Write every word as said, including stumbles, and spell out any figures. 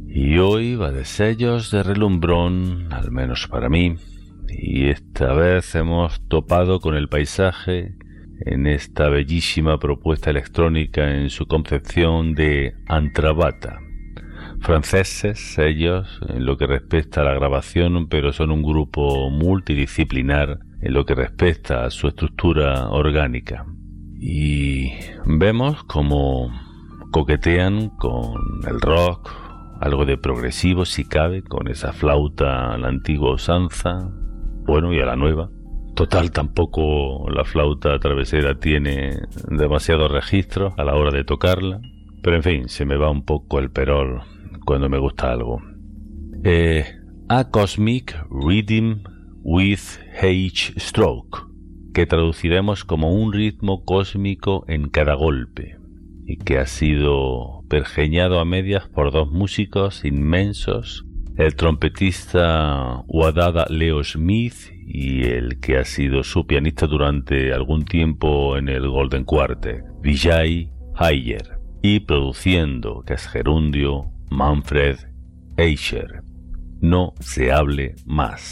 Y hoy va de sellos de relumbrón, al menos para mí, y esta vez hemos topado con el paisaje en esta bellísima propuesta electrónica en su concepción de Antrabata. Franceses ellos en lo que respecta a la grabación, pero son un grupo multidisciplinar en lo que respecta a su estructura orgánica. Y vemos cómo coquetean con el rock, algo de progresivo si cabe, con esa flauta a la antigua usanza, bueno, y a la nueva. Total, tampoco la flauta travesera tiene demasiados registros a la hora de tocarla, pero en fin, se me va un poco el perol cuando me gusta algo. Eh, A Cosmic Rhythm with H Stroke, que traduciremos como un ritmo cósmico en cada golpe, y que ha sido pergeñado a medias por dos músicos inmensos, el trompetista Wadada Leo Smith y el que ha sido su pianista durante algún tiempo en el Golden Quartet, Vijay Iyer, y produciendo, que es gerundio, Manfred Eicher. No se hable más.